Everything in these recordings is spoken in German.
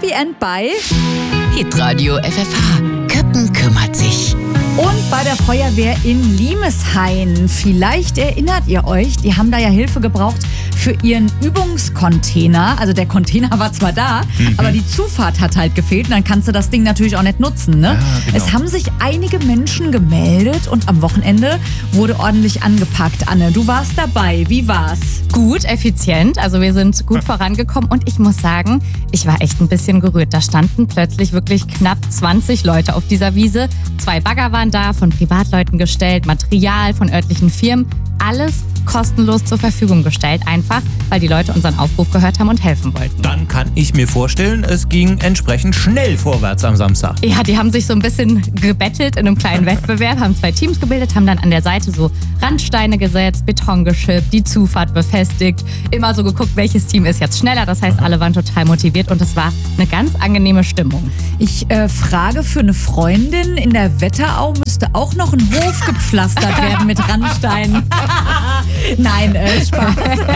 Happy End bei Hitradio FFH. Köppen kümmert sich. und bei der Feuerwehr in Limeshain. Vielleicht erinnert ihr euch, die haben da ja Hilfe gebraucht für ihren Übungscontainer. Also der Container war zwar da, aber die Zufahrt hat halt gefehlt. Und dann kannst du das Ding natürlich auch nicht nutzen, ne? Ja, genau. Es haben sich einige Menschen gemeldet und am Wochenende wurde ordentlich angepackt. Anne, du warst dabei. Wie war's? Gut, effizient. Also wir sind gut vorangekommen und ich muss sagen, ich war echt ein bisschen gerührt. Da standen plötzlich wirklich knapp 20 Leute auf dieser Wiese. 2 Bagger waren da, von Privatleuten gestellt, Material von örtlichen Firmen. Alles kostenlos zur Verfügung gestellt, einfach weil die Leute unseren Aufruf gehört haben und helfen wollten. Dann kann ich mir vorstellen, es ging entsprechend schnell vorwärts am Samstag. Ja, die haben sich so ein bisschen gebettelt in einem kleinen Wettbewerb, haben 2 Teams gebildet, haben dann an der Seite so Randsteine gesetzt, Beton geschippt, die Zufahrt befestigt, immer so geguckt, welches Team ist jetzt schneller. Das heißt, alle waren total motiviert und es war eine ganz angenehme Stimmung. Ich frage für eine Freundin, in der Wetterau müsste auch noch ein Hof gepflastert werden mit Randsteinen. Nein, Spaß.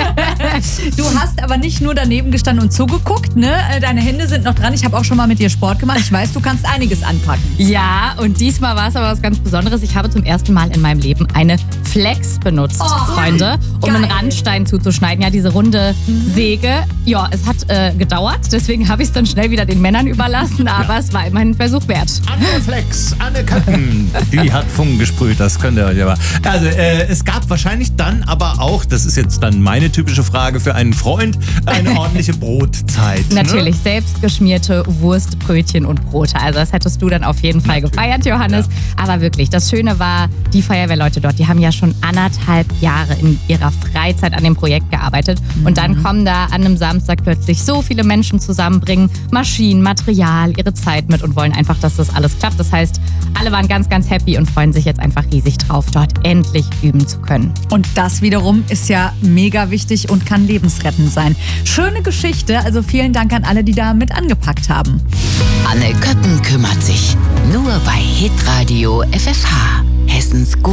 Du hast aber nicht nur daneben gestanden und zugeguckt, ne? Deine Hände sind noch dran. Ich habe auch schon mal mit dir Sport gemacht. Ich weiß, du kannst einiges anpacken. Ja, und diesmal war es aber was ganz Besonderes. Ich habe zum ersten Mal in meinem Leben eine Flex benutzt, Freunde, um geil. einen Randstein zuzuschneiden. Ja, diese runde Säge. Ja, es hat gedauert, deswegen habe ich es dann schnell wieder den Männern überlassen, aber es war immerhin ein Versuch wert. Anne Flex, Anne Köppen, die hat Funken gesprüht, das könnt ihr euch aber. Also, es gab wahrscheinlich dann aber auch, das ist jetzt dann meine typische Frage für einen Freund, eine ordentliche Brotzeit. Natürlich, selbst geschmierte Wurst, Brötchen und Brote. Also das hättest du dann auf jeden Fall gefeiert, Johannes. Ja. Aber wirklich, das Schöne war, die Feuerwehrleute dort, die haben ja schon 1,5 Jahre in ihrer Freizeit an dem Projekt gearbeitet. Und dann kommen da an einem Samstag plötzlich so viele Menschen zusammenbringen, Maschinen, Material, ihre Zeit mit und wollen einfach, dass das alles klappt. Das heißt, alle waren ganz, ganz happy und freuen sich jetzt einfach riesig drauf, dort endlich üben zu können. Und das wiederum ist ja mega wichtig und kann lebensrettend sein. Schöne Geschichte, also vielen Dank an alle, die da mit angepackt haben. Anne Köppen kümmert sich. Nur bei Hitradio FFH. Hessens